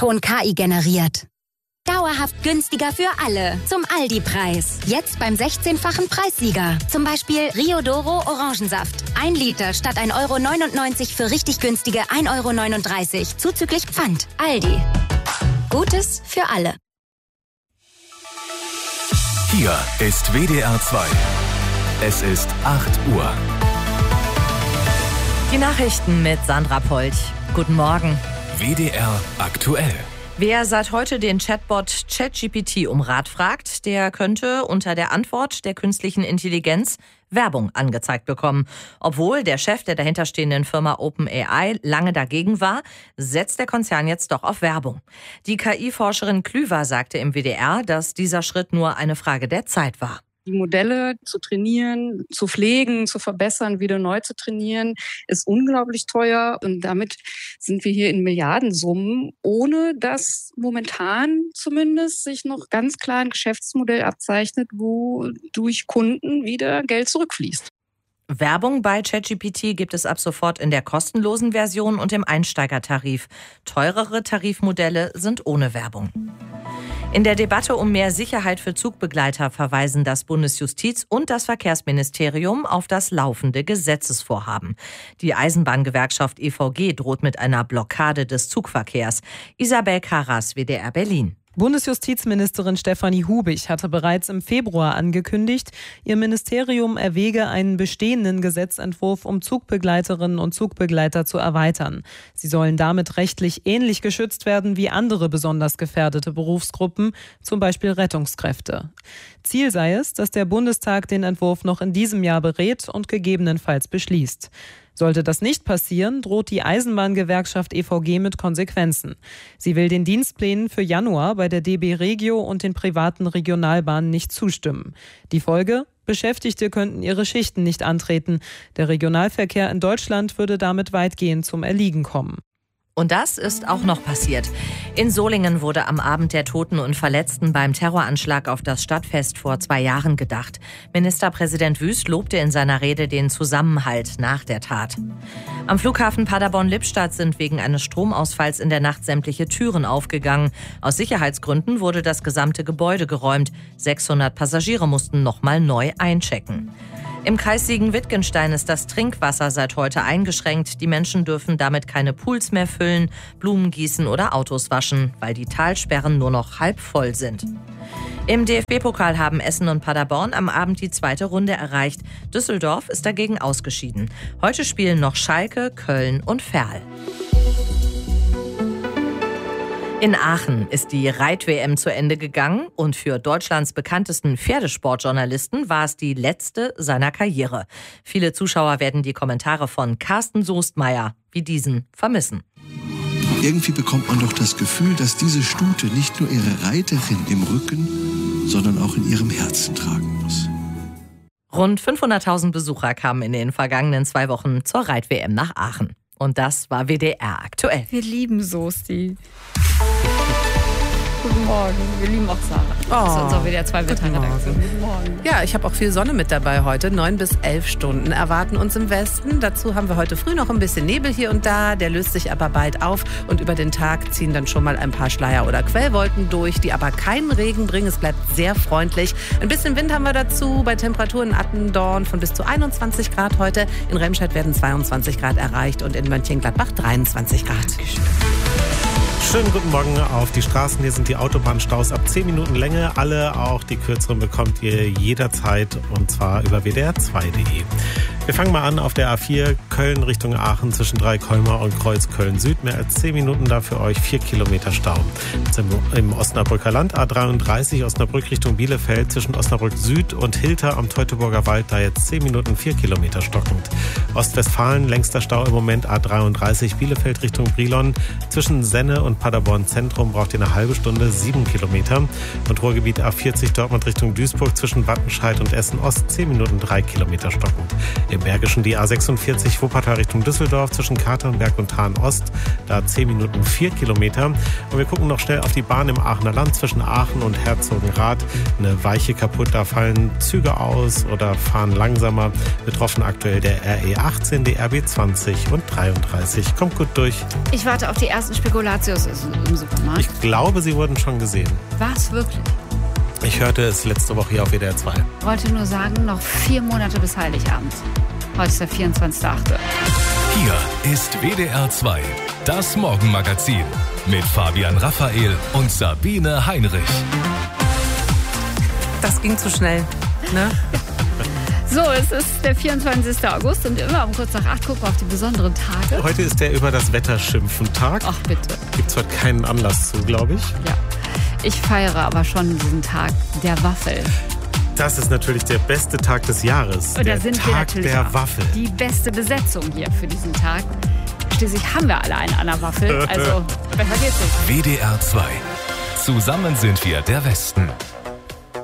O-Ton KI generiert. Dauerhaft günstiger für alle. Zum Aldi-Preis. Jetzt beim 16-fachen Preissieger. Zum Beispiel Rio Doro Orangensaft. 1 Liter statt 1,99 € für richtig günstige 1,39 € zuzüglich Pfand. Aldi. Gutes für alle. Hier ist WDR 2. Es ist 8 Uhr. Die Nachrichten mit Sandra Polch. Guten Morgen. WDR aktuell. Wer seit heute den Chatbot ChatGPT um Rat fragt, der könnte unter der Antwort der künstlichen Intelligenz Werbung angezeigt bekommen. Obwohl der Chef der dahinterstehenden Firma OpenAI lange dagegen war, setzt der Konzern jetzt doch auf Werbung. Die KI-Forscherin Klüver sagte im WDR, dass dieser Schritt nur eine Frage der Zeit war. Die Modelle zu trainieren, zu pflegen, zu verbessern, wieder neu zu trainieren, ist unglaublich teuer. Und damit sind wir hier in Milliardensummen, ohne dass momentan zumindest sich noch ganz klar ein Geschäftsmodell abzeichnet, wodurch Kunden wieder Geld zurückfließt. Werbung bei ChatGPT gibt es ab sofort in der kostenlosen Version und im Einsteigertarif. Teurere Tarifmodelle sind ohne Werbung. In der Debatte um mehr Sicherheit für Zugbegleiter verweisen das Bundesjustiz- und das Verkehrsministerium auf das laufende Gesetzesvorhaben. Die Eisenbahngewerkschaft EVG droht mit einer Blockade des Zugverkehrs. Isabel Karras, WDR Berlin. Bundesjustizministerin Stefanie Hubich hatte bereits im Februar angekündigt, ihr Ministerium erwäge einen bestehenden Gesetzentwurf, um Zugbegleiterinnen und Zugbegleiter zu erweitern. Sie sollen damit rechtlich ähnlich geschützt werden wie andere besonders gefährdete Berufsgruppen, zum Beispiel Rettungskräfte. Ziel sei es, dass der Bundestag den Entwurf noch in diesem Jahr berät und gegebenenfalls beschließt. Sollte das nicht passieren, droht die Eisenbahngewerkschaft EVG mit Konsequenzen. Sie will den Dienstplänen für Januar bei der DB Regio und den privaten Regionalbahnen nicht zustimmen. Die Folge? Beschäftigte könnten ihre Schichten nicht antreten. Der Regionalverkehr in Deutschland würde damit weitgehend zum Erliegen kommen. Und das ist auch noch passiert. In Solingen wurde am Abend der Toten und Verletzten beim Terroranschlag auf das Stadtfest vor 2 Jahren gedacht. Ministerpräsident Wüst lobte in seiner Rede den Zusammenhalt nach der Tat. Am Flughafen Paderborn-Lippstadt sind wegen eines Stromausfalls in der Nacht sämtliche Türen aufgegangen. Aus Sicherheitsgründen wurde das gesamte Gebäude geräumt. 600 Passagiere mussten nochmal neu einchecken. Im Kreis Siegen-Wittgenstein ist das Trinkwasser seit heute eingeschränkt. Die Menschen dürfen damit keine Pools mehr füllen, Blumen gießen oder Autos waschen, weil die Talsperren nur noch halb voll sind. Im DFB-Pokal haben Essen und Paderborn am Abend die 2. Runde erreicht. Düsseldorf ist dagegen ausgeschieden. Heute spielen noch Schalke, Köln und Verl. In Aachen ist die Reit-WM zu Ende gegangen und für Deutschlands bekanntesten Pferdesportjournalisten war es die letzte seiner Karriere. Viele Zuschauer werden die Kommentare von Carsten Soestmeier wie diesen vermissen. Irgendwie bekommt man doch das Gefühl, dass diese Stute nicht nur ihre Reiterin im Rücken, sondern auch in ihrem Herzen tragen muss. Rund 500.000 Besucher kamen in den vergangenen 2 Wochen zur Reit-WM nach Aachen. Und das war WDR aktuell. Wir lieben Soesti. Guten Morgen. Wir lieben auch Sarah. Das ist unsere WDR 2 Wetterredaktion. Guten Morgen. Ja, ich habe auch viel Sonne mit dabei heute. 9 bis 11 Stunden erwarten uns im Westen. Dazu haben wir heute früh noch ein bisschen Nebel hier und da. Der löst sich aber bald auf. Und über den Tag ziehen dann schon mal ein paar Schleier- oder Quellwolken durch, die aber keinen Regen bringen. Es bleibt sehr freundlich. Ein bisschen Wind haben wir dazu. Bei Temperaturen in Attendorn von bis zu 21 Grad heute. In Remscheid werden 22 Grad erreicht und in Mönchengladbach 23 Grad. Schönen guten Morgen auf die Straßen. Hier sind die Autobahnstaus ab 10 Minuten Länge. Alle, auch die kürzeren, bekommt ihr jederzeit und zwar über wdr2.de. Wir fangen mal an auf der A4 Köln Richtung Aachen zwischen Dreikolmer und Kreuz Köln-Süd. Mehr als 10 Minuten da für euch, 4 Kilometer Stau. Im Osnabrücker Land A33 Osnabrück Richtung Bielefeld zwischen Osnabrück Süd und Hilter am Teutoburger Wald. Da jetzt 10 Minuten, 4 Kilometer stockend. Ostwestfalen längster Stau im Moment A33 Bielefeld Richtung Brilon. Zwischen Senne und Paderborn Zentrum braucht ihr eine halbe Stunde, 7 Kilometer. Und Ruhrgebiet A40 Dortmund Richtung Duisburg zwischen Wattenscheid und Essen Ost 10 Minuten, 3 Kilometer stockend. Im Bergischen die A46 Wuppertal Richtung Düsseldorf zwischen Katernberg und Hahn-Ost. Da 10 Minuten 4 Kilometer. Und wir gucken noch schnell auf die Bahn im Aachener Land zwischen Aachen und Herzogenrath. Eine Weiche kaputt, da fallen Züge aus oder fahren langsamer. Betroffen aktuell der RE18, die RB20 und 33. Kommt gut durch. Ich warte auf die ersten Spekulatius im Supermarkt. Ich glaube, sie wurden schon gesehen. Was, wirklich? Ich hörte es letzte Woche hier auf WDR 2. Wollte nur sagen, noch 4 Monate bis Heiligabend. Heute ist der 24.8. Hier ist WDR 2, das Morgenmagazin mit Fabian Raphael und Sabine Heinrich. Das ging zu schnell, ne? So, es ist der 24. August und immer um kurz nach 8 gucken wir auf die besonderen Tage. Heute ist der über das Wetter schimpfen Tag. Ach bitte. Gibt's heute keinen Anlass zu, glaube ich. Ja. Ich feiere aber schon diesen Tag der Waffel. Das ist natürlich der beste Tag des Jahres. Und da der sind Tag wir natürlich der auch Waffel. Die beste Besetzung hier für diesen Tag. Schließlich haben wir alle einen an der Waffel. Also, besser geht's nicht. WDR 2. Zusammen sind wir der Westen.